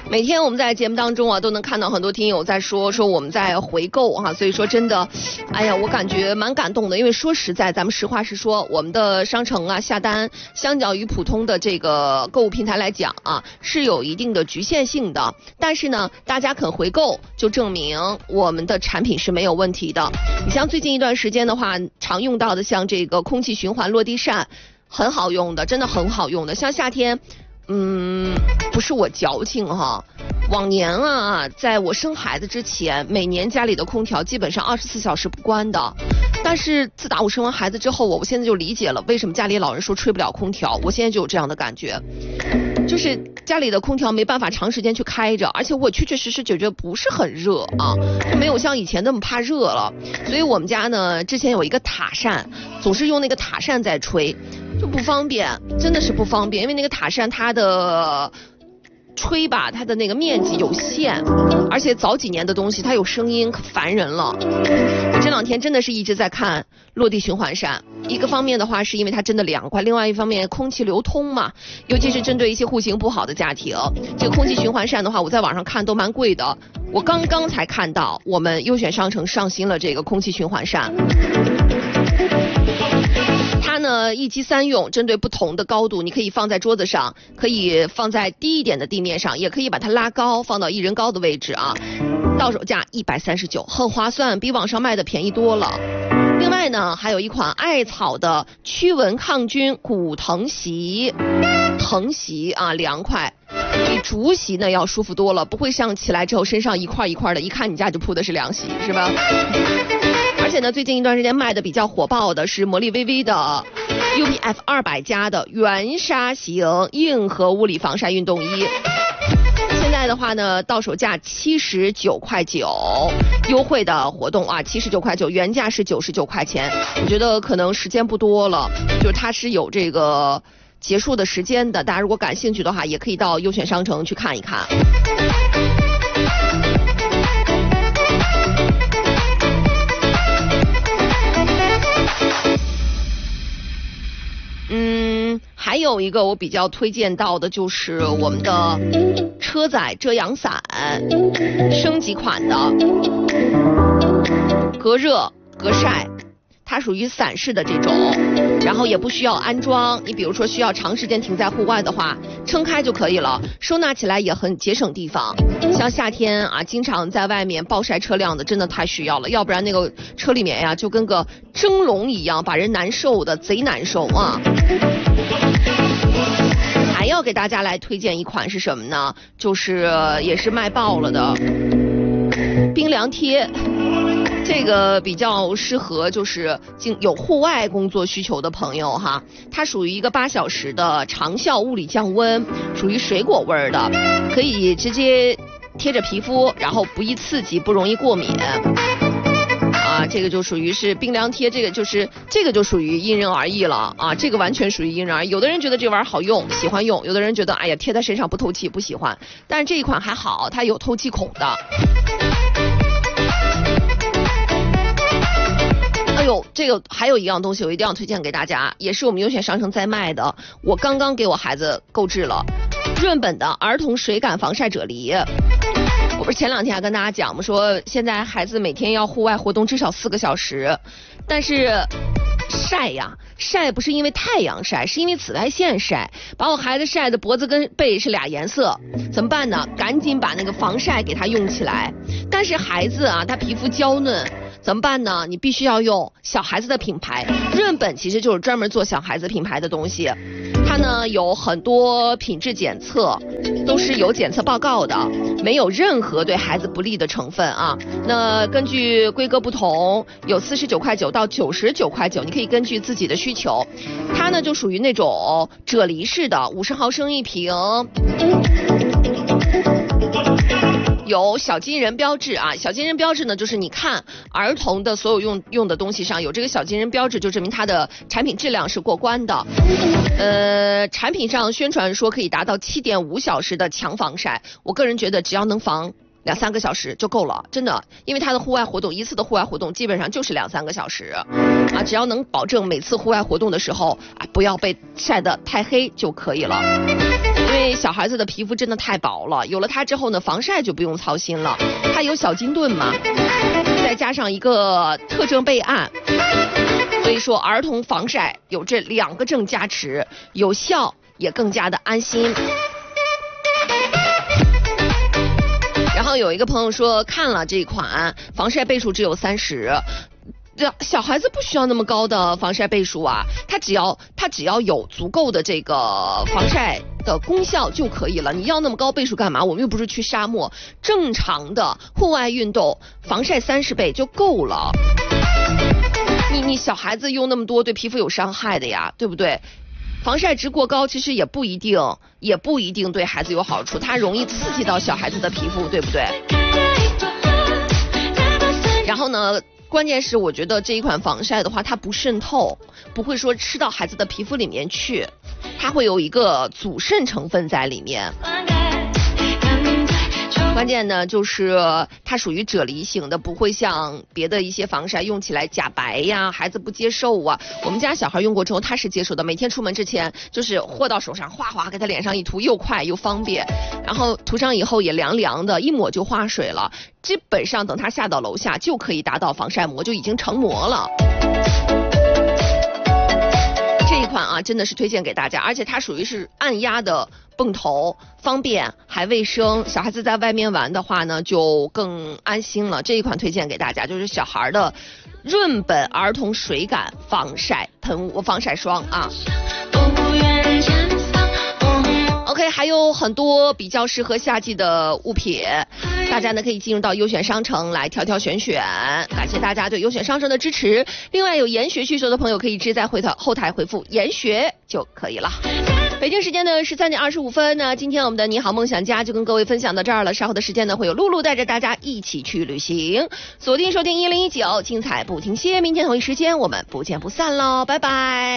每天我们在节目当中啊，都能看到很多听友在说我们在回购哈，所以说真的，哎呀，我感觉蛮感动的，因为说实在，咱们实话实说，我们的商城啊下单，相较于普通的这个购物平台来讲啊，是有一定的局限性的。但是呢，大家肯回购，就证明我们的产品是没有问题的。你像最近一段时间的话，常用到的像这个空气循环落地扇，很好用的，真的很好用的。像夏天。不是我矫情哈，往年啊，在我生孩子之前，每年家里的空调基本上24小时不关的。但是自打我生完孩子之后，我现在就理解了为什么家里老人说吹不了空调，我现在就有这样的感觉，就是家里的空调没办法长时间去开着，而且我确确实实觉得不是很热啊，没有像以前那么怕热了。所以我们家呢，之前有一个塔扇，总是用那个塔扇在吹。就不方便，真的是不方便，因为那个塔扇它的吹吧，它的那个面积有限，而且早几年的东西它有声音，可烦人了。我这两天真的是一直在看落地循环扇，一个方面的话是因为它真的凉快，另外一方面空气流通嘛，尤其是针对一些户型不好的家庭，这个空气循环扇的话，我在网上看都蛮贵的。我刚刚才看到我们优选商城上新了这个空气循环扇。它呢一机三用，针对不同的高度，你可以放在桌子上，可以放在低一点的地面上，也可以把它拉高，放到1人高的位置啊。到手价139，很划算，比网上卖的便宜多了。另外呢，还有一款艾草的驱蚊抗菌骨藤席，藤席啊凉快，比竹席呢要舒服多了，不会像起来之后身上一块一块的，一看你家就铺的是凉席，是吧？而且呢，最近一段时间卖的比较火爆的是魔力微微的 UPF 200加的原纱型硬核物理防晒运动衣。现在的话呢，到手价79.9块，优惠的活动啊，79.9块，原价是99块钱。我觉得可能时间不多了，就是它是有这个结束的时间的。大家如果感兴趣的话，也可以到优选商城去看一看。还有一个我比较推荐到的就是我们的车载遮阳伞，升级款的，隔热隔晒，它属于伞式的这种，然后也不需要安装。你比如说需要长时间停在户外的话，撑开就可以了，收纳起来也很节省地方。像夏天啊，经常在外面暴晒车辆的，真的太需要了，要不然那个车里面呀就跟个蒸笼一样，把人难受的，贼难受啊。还要给大家来推荐一款是什么呢？就是也是卖爆了的冰凉贴，这个比较适合就是有户外工作需求的朋友哈。它属于一个8小时的长效物理降温，属于水果味儿的，可以直接贴着皮肤，然后不易刺激，不容易过敏。这个就属于是冰凉贴，这个就属于因人而异了啊，这个完全属于因人而异。有的人觉得这玩意儿好用，喜欢用；有的人觉得哎呀贴在身上不透气，不喜欢。但是这一款还好，它有透气孔的。哎呦，这个还有一样东西我一定要推荐给大家，也是我们优选商城在卖的，我刚刚给我孩子购置了润本的儿童水感防晒啫喱。我不是前2天还跟大家讲吗？说现在孩子每天要户外活动至少4个小时，但是晒不是因为太阳晒，是因为紫外线晒，把我孩子晒的脖子跟背是俩颜色，怎么办呢？赶紧把那个防晒给他用起来。但是孩子啊，他皮肤娇嫩，怎么办呢？你必须要用小孩子的品牌，润本其实就是专门做小孩子品牌的东西。它呢有很多品质检测，都是有检测报告的，没有任何对孩子不利的成分啊。那根据规格不同，有49.9块到99.9块，你可以根据自己的需求。它呢就属于那种啫喱式的，50毫升一瓶。有小金人标志啊，小金人标志呢，就是你看儿童的所有用的东西上有这个小金人标志，就证明它的产品质量是过关的。产品上宣传说可以达到7.5小时的强防晒，我个人觉得只要能防2-3个小时就够了，真的，因为它的户外活动，一次的户外活动基本上就是2-3个小时啊，只要能保证每次户外活动的时候啊不要被晒得太黑就可以了。因为小孩子的皮肤真的太薄了，有了它之后呢，防晒就不用操心了。它有小金盾嘛，再加上一个特征备案，所以说儿童防晒有这2个正加持，有效也更加的安心。然后有一个朋友说看了这款防晒倍数只有30。小孩子不需要那么高的防晒倍数啊，他只要有足够的这个防晒的功效就可以了。你要那么高倍数干嘛？我们又不是去沙漠，正常的户外运动防晒30倍就够了。你小孩子用那么多对皮肤有伤害的呀，对不对？防晒值过高其实也不一定对孩子有好处，它容易刺激到小孩子的皮肤，对不对？然后呢，关键是我觉得这一款防晒的话，它不渗透，不会说吃到孩子的皮肤里面去，它会有一个阻渗成分在里面。关键呢就是它属于啫喱型的，不会像别的一些防晒用起来假白呀，孩子不接受啊。我们家小孩用过之后他是接受的，每天出门之前就是和到手上哗哗给他脸上一涂，又快又方便，然后涂上以后也凉凉的，一抹就化水了，基本上等他下到楼下就可以达到防晒膜，就已经成膜了。这一款啊真的是推荐给大家，而且它属于是按压的泵头，方便还卫生，小孩子在外面玩的话呢就更安心了。这一款推荐给大家，就是小孩的润本儿童水感防晒喷雾防晒霜啊。OK， 还有很多比较适合夏季的物品，大家呢可以进入到优选商城来挑挑选选。感谢大家对优选商城的支持。另外有研学需求的朋友可以直接在后台回复研学就可以了。北京时间的13点25分呢，今天我们的你好梦想家就跟各位分享到这儿了。稍后的时间呢，会有露露带着大家一起去旅行。锁定收听1019，精彩不停歇。明天同一时间我们不见不散喽，拜拜。